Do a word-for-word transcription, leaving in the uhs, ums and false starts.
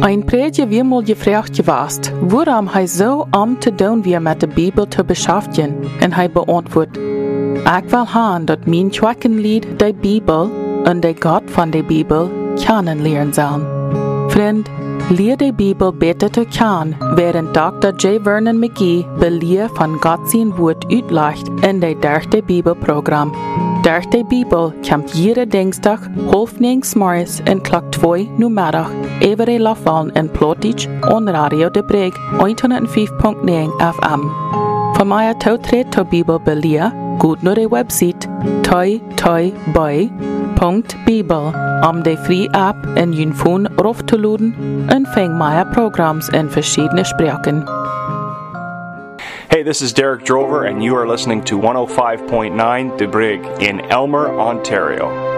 Ein preetje weermal gevraagd geweest, waarom hij zo om te doen weer met de Bibel te beschäftigen, en hij beantwoordt, ik wil haan dat mijn Schwackenlied de Bibel en de God van de Bibel kennenlernen zullen. Vriend, leer de Bibel beter te kennen, während Doktor J. Vernon McGee beleer van God zijn woord uitlegt in de derde Bibelprogramm. Durch de Bibel komt jede Dinsdag half negen morgens en klok twee numiddag Every Lafvallen en Plotich on Radio de Breg honderdvijf komma negen F M. Voor mij toetreden tot Bibel beleer, goed naar de website toi toi boy punt bibel om de free app en je phone af te laden en vang mijn programma's in verschillende spraken. Hey, this is Derek Drover, and you are listening to one oh five point nine The Brig in Elmer, Ontario.